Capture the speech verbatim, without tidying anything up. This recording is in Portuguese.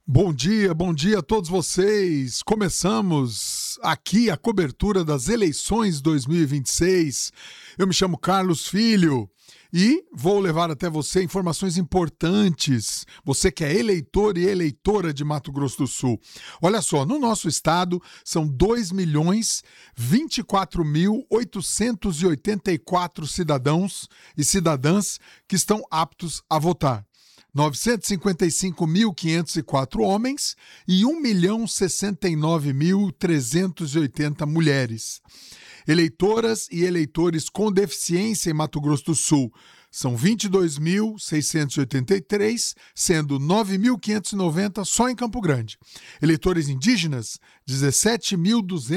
Bom dia, bom dia a todos vocês. Começamos aqui a cobertura das eleições dois mil e vinte e seis. Eu me chamo Carlos Filho e vou levar até você informações importantes. Você que é eleitor e eleitora de Mato Grosso do Sul. Olha só, no nosso estado são dois milhões vinte e quatro mil oitocentos e oitenta e quatro cidadãos e cidadãs que estão aptos a votar. novecentos e cinquenta e cinco mil quinhentos e quatro homens e um milhão sessenta e nove mil trezentos e oitenta mulheres. Eleitoras e eleitores com deficiência em Mato Grosso do Sul são vinte e dois mil seiscentos e oitenta e três, sendo nove mil quinhentos e noventa só em Campo Grande. Eleitores indígenas, dezessete mil duzentos